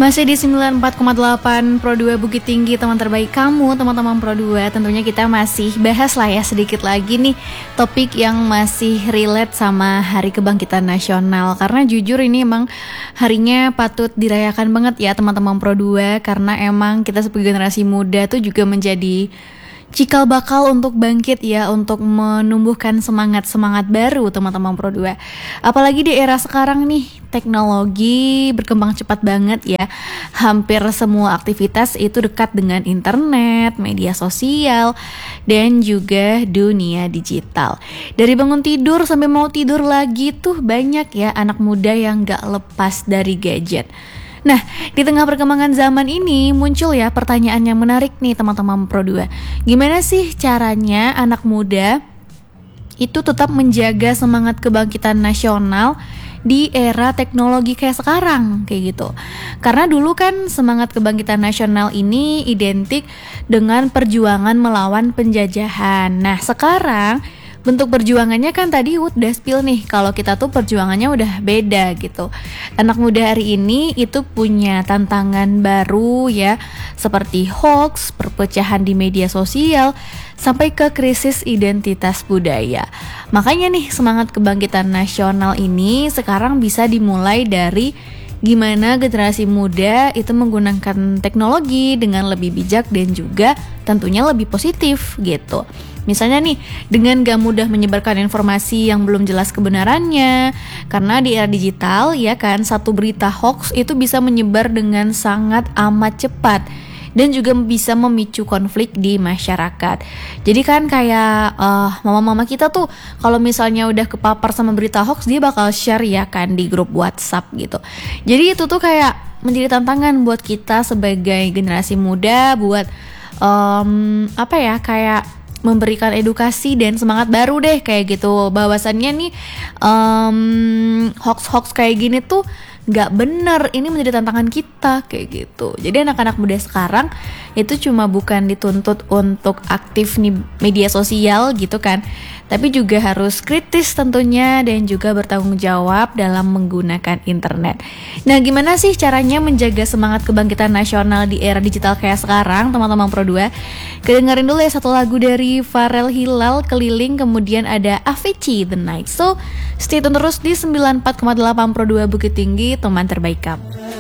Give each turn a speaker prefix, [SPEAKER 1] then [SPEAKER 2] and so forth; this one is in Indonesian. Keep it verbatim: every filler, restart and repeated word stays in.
[SPEAKER 1] Masih di sembilan puluh empat koma delapan Pro dua Bukit Tinggi, teman terbaik kamu, teman-teman Pro dua. Tentunya kita masih bahas lah ya sedikit lagi nih topik yang masih relate sama Hari Kebangkitan Nasional. Karena jujur ini emang harinya patut dirayakan banget ya teman-teman Pro dua. Karena emang kita sebagai generasi muda tuh juga menjadi cikal bakal untuk bangkit ya, untuk menumbuhkan semangat-semangat baru teman-teman Pro dua. Apalagi di era sekarang nih, teknologi berkembang cepat banget ya. Hampir semua aktivitas itu dekat dengan internet, media sosial, dan juga dunia digital. Dari bangun tidur sampai mau tidur lagi tuh banyak ya anak muda yang gak lepas dari gadget. Nah, di tengah perkembangan zaman ini muncul ya pertanyaan yang menarik nih teman-teman Pro dua. Gimana sih caranya anak muda itu tetap menjaga semangat kebangkitan nasional di era teknologi kayak sekarang, kayak gitu. Karena dulu kan semangat kebangkitan nasional ini identik dengan perjuangan melawan penjajahan. Nah, sekarang bentuk perjuangannya kan tadi udah spill nih, kalau kita tuh perjuangannya udah beda gitu. Anak muda hari ini itu punya tantangan baru ya, seperti hoax, perpecahan di media sosial, sampai ke krisis identitas budaya. Makanya nih semangat kebangkitan nasional ini sekarang bisa dimulai dari gimana generasi muda itu menggunakan teknologi dengan lebih bijak dan juga tentunya lebih positif gitu. Misalnya nih, dengan gak mudah menyebarkan informasi yang belum jelas kebenarannya. Karena di era digital ya kan, satu berita hoax itu bisa menyebar dengan sangat amat cepat dan juga bisa memicu konflik di masyarakat. Jadi kan kayak uh, mama-mama kita tuh kalau misalnya udah kepapar sama berita hoax, dia bakal share ya kan di grup WhatsApp gitu. Jadi itu tuh kayak menjadi tantangan buat kita sebagai generasi muda buat um, apa ya kayak memberikan edukasi dan semangat baru deh kayak gitu. Bahwasannya nih um, hoax-hoax kayak gini tuh gak bener, ini menjadi tantangan kita kayak gitu. Jadi anak-anak muda sekarang itu cuma bukan dituntut untuk aktif di media sosial gitu kan, tapi juga harus kritis tentunya dan juga bertanggung jawab dalam menggunakan internet. Nah, gimana sih caranya menjaga semangat kebangkitan nasional di era digital kayak sekarang teman-teman Pro dua? Kedengerin dulu ya satu lagu dari Farel Hilal, Keliling, kemudian ada Avicii, The Night. So, stay tune terus di sembilan puluh empat koma delapan Pro dua Bukit Tinggi, teman terbaik kamu.